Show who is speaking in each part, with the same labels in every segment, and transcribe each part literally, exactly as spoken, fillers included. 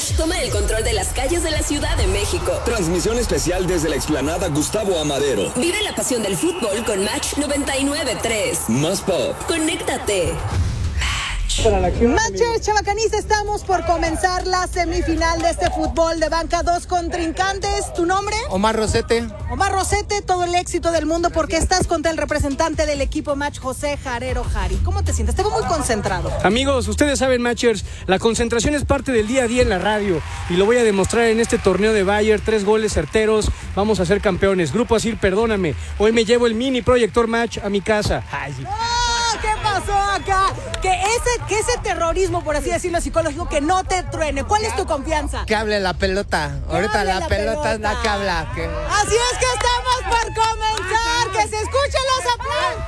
Speaker 1: Match toma el control de las calles de la Ciudad de México.
Speaker 2: Transmisión especial desde la explanada Gustavo Amadero.
Speaker 1: Vive la pasión del fútbol con Match noventa y nueve punto tres.
Speaker 2: Más pop.
Speaker 1: Conéctate.
Speaker 3: Matchers, Chavacaniza, estamos por comenzar la semifinal de este fútbol de banca. Dos contrincantes. ¿Tu nombre?
Speaker 4: Omar Rosete.
Speaker 3: Omar Rosete, todo el éxito del mundo porque estás contra el representante del equipo Match, José Jarero Jari. ¿Cómo te sientes? Te veo muy concentrado.
Speaker 5: Amigos, ustedes saben, Matchers, la concentración es parte del día a día en la radio y lo voy a demostrar en este torneo de Bayer. Tres goles certeros, vamos a ser campeones. Grupo Asir, perdóname, hoy me llevo el mini proyector Match a mi casa. Ay, sí.
Speaker 3: ¡Oh! ¿Qué pasó acá? Que ese, que ese terrorismo, por así decirlo, psicológico, que no te truene. ¿Cuál es tu confianza?
Speaker 4: Que hable la pelota. Ahorita la, la pelota, pelota es la que habla. Que...
Speaker 3: Así es que estamos por comenzar. Que se escuchen los aplausos.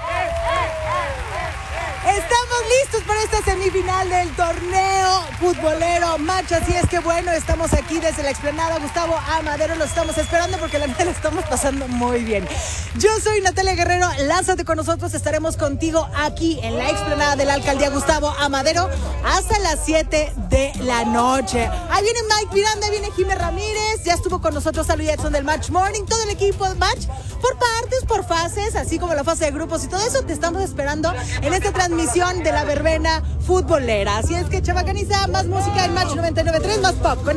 Speaker 3: Estamos listos para esta semifinal del torneo futbolero Match. Así es que bueno, estamos aquí desde la explanada Gustavo Amadero. Los estamos esperando porque la verdad la estamos pasando muy bien. Yo soy Natalia Guerrero. Lánzate con nosotros. Estaremos contigo aquí en la explanada de la alcaldía Gustavo Amadero hasta las siete de la noche. Ahí viene Mike Miranda, viene Jimé Ramírez. Ya estuvo con nosotros Salud Jackson del Match Morning. Todo el equipo de Match por partes, por fases, así como la fase de grupos y todo eso. Te estamos esperando en esta transmisión de la verbena futbolera. Así es que, Chavacaniza, más música en Match noventa y nueve punto tres, más pop.